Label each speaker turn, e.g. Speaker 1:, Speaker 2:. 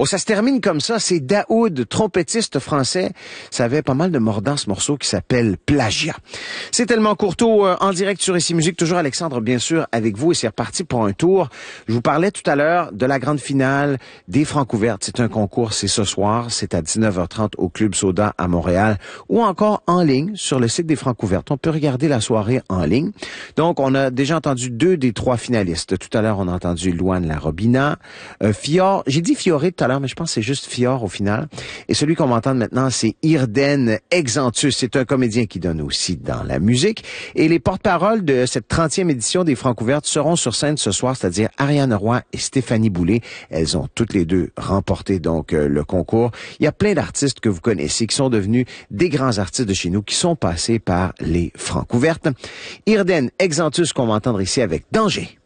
Speaker 1: Oh, ça se termine comme ça. C'est Daoud, trompettiste français. Ça avait pas mal de mordant, ce morceau qui s'appelle Plagiat. C'est tellement Courteau en direct sur Ici Musique. Toujours Alexandre, bien sûr, avec vous. Et c'est reparti pour un tour. Je vous parlais tout à l'heure de la grande finale des Francouvertes. C'est un concours, c'est ce soir. C'est à 19h30 au Club Soda à Montréal ou encore en ligne sur le site des Francouvertes. On peut regarder la soirée en ligne. Donc, on a déjà entendu 2 des 3 finalistes. Tout à l'heure, on a entendu Louane Larobina, Fior. J'ai dit Fioré tout à l'heure, mais je pense que c'est juste Fior au final. Et celui qu'on va entendre maintenant, c'est Irden Exantus. C'est un comédien qui donne aussi dans la musique. Et les porte-paroles de cette 30e édition des Francouvertes seront sur scène ce soir, c'est-à-dire Ariane Roy et Stéphanie Boulay. Elles ont toutes les deux remporté donc le concours. Il y a plein d'artistes que vous connaissez qui sont devenus des grands artistes de chez nous, qui sont passés par les Francouvertes. Irden Exantus qu'on va entendre ici avec Danger.